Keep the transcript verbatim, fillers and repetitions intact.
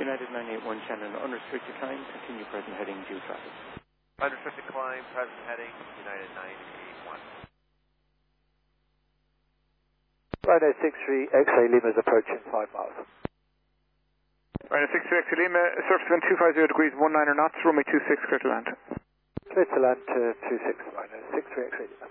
United nine eight one Shannon, unrestricted climb, continue present heading due traffic. Unrestricted climb, present heading, United nine eight one. Rhino six three X-ray Lima is approaching five miles. Rhino six three X-ray Lima, surface wind two five zero degrees, one niner knots, runway two six, clear to land. Clear to land to two six, Rhino six three X-ray Lima.